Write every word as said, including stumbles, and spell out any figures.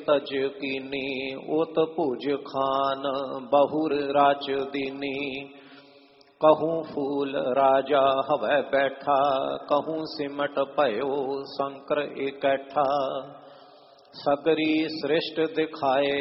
तज कीनी ओत पूज खान बहुर राज दीनी। कहूँ फूल राजा हवै बैठा कहूँ सिमट पयो शंकर इकट्ठा। सगरी सृष्ट दिखाए